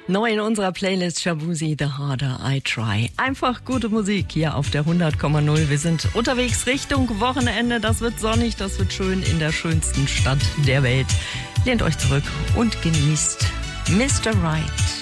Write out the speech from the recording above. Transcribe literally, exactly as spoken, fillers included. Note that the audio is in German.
Neu in unserer Playlist Shaboozey, The Harder I Try. Einfach gute Musik hier auf der hundert Komma null. Wir sind unterwegs Richtung Wochenende. Das wird sonnig, das wird schön in der schönsten Stadt der Welt. Lehnt euch zurück und genießt Mister Right.